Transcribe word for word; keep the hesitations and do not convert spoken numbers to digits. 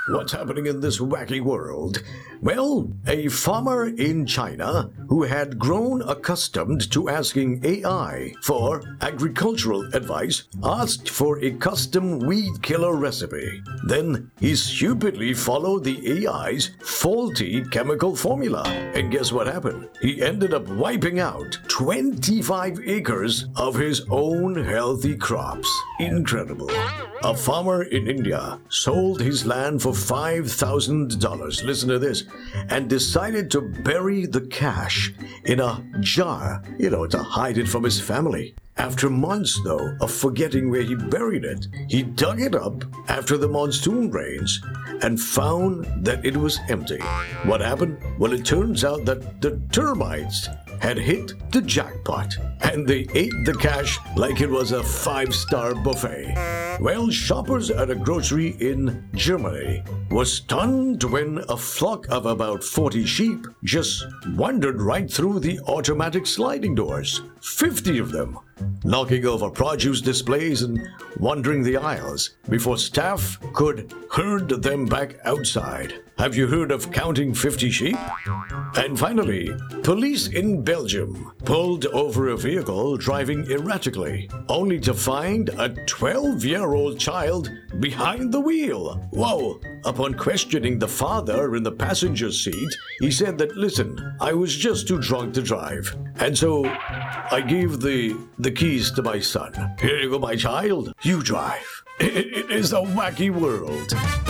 What's happening in this wacky world? Well, a farmer in China who had grown accustomed to asking A I for agricultural advice asked for a custom weed killer recipe. Then he stupidly followed the A I's faulty chemical formula. And guess what happened? He ended up wiping out twenty-five acres of his own healthy crops. Incredible. A farmer in India sold his land for five thousand dollars, listen to this, and decided to bury the cash in a jar, you know, to hide it from his family. After months, though, of forgetting where he buried it, he dug it up after the monsoon rains and found that it was empty. What happened? Well, it turns out that the termites had hit the jackpot, and they ate the cash like it was a five-star buffet. Well, shoppers at a grocery in Germany were stunned when a flock of about forty sheep just wandered right through the automatic sliding doors. fifty of them, knocking over produce displays and wandering the aisles before staff could herd them back outside. Have you heard of counting fifty sheep? And finally, police in Belgium pulled over a vehicle driving erratically, only to find a twelve-year-old child behind the wheel. Whoa! Upon questioning the father in the passenger seat, he said that, listen, I was just too drunk to drive. And so I gave the, the keys to my son. Here you go, my child. You drive. It, it is a wacky world.